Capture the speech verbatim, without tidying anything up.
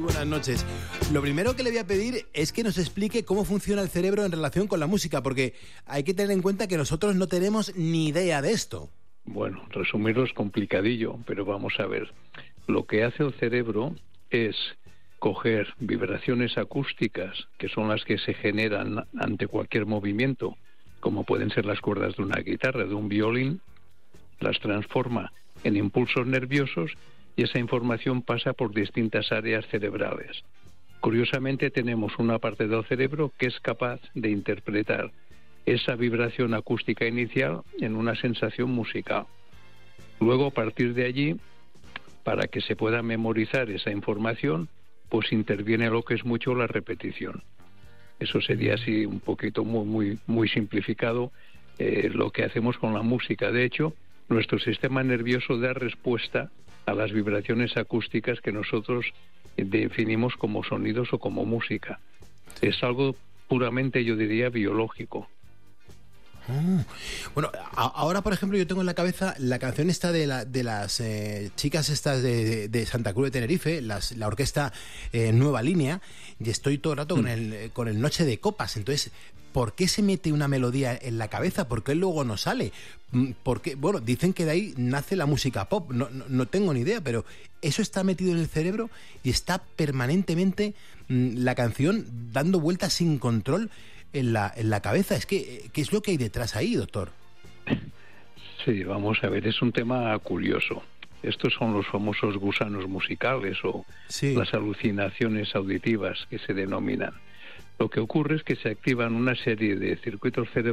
buenas noches. Lo primero que le voy a pedir es que nos explique cómo funciona el cerebro en relación con la música, porque hay que tener en cuenta que nosotros no tenemos ni idea de esto. Bueno, resumirlo es complicadillo, pero vamos a ver. Lo que hace el cerebro es coger vibraciones acústicas, que son las que se generan ante cualquier movimiento, como pueden ser las cuerdas de una guitarra, de un violín, las transforma en impulsos nerviosos y esa información pasa por distintas áreas cerebrales. Curiosamente, tenemos una parte del cerebro que es capaz de interpretar esa vibración acústica inicial en una sensación musical. Luego, a partir de allí, para que se pueda memorizar esa información, pues interviene lo que es mucho la repetición. Eso sería así un poquito muy, muy, muy simplificado eh, lo que hacemos con la música. De hecho, nuestro sistema nervioso da respuesta a las vibraciones acústicas que nosotros definimos como sonidos o como música. Es algo puramente, yo diría, biológico. Oh. Bueno, a- ahora por ejemplo yo tengo en la cabeza la canción esta de, la, de las eh, chicas estas de, de, de Santa Cruz de Tenerife, las, la orquesta eh, Nueva Línea, y estoy todo el rato mm. con, el, con el Noche de Copas. Entonces, ¿por qué se mete una melodía en la cabeza? ¿Por qué luego no sale? Porque, bueno, dicen que de ahí nace la música pop, no, no, no tengo ni idea, pero eso está metido en el cerebro y está permanentemente mmm, la canción dando vueltas sin control en la, en la cabeza. Es que, ¿qué es lo que hay detrás ahí, doctor? Sí, vamos a ver, es un tema curioso. Estos son los famosos gusanos musicales o sí. las alucinaciones auditivas que se denominan. Lo que ocurre es que se activan una serie de circuitos cerebrales